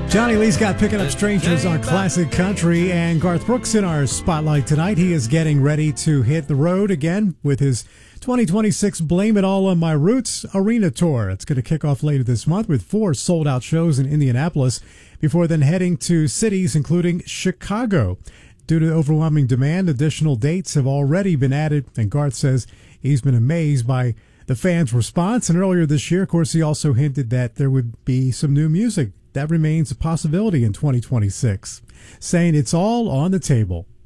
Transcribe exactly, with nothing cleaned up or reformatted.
Johnny Lee's got Picking Up Strangers on Classic Country, and Garth Brooks in our spotlight tonight. He is getting ready to hit the road again with his twenty twenty-six Blame It All on My Roots Arena Tour. It's going to kick off later this month with four sold-out shows in Indianapolis before then heading to cities including Chicago. Due to overwhelming demand, additional dates have already been added, and Garth says he's been amazed by the fans' response. And earlier this year, of course, he also hinted that there would be some new music. That remains a possibility in twenty twenty-six, saying it's all on the table.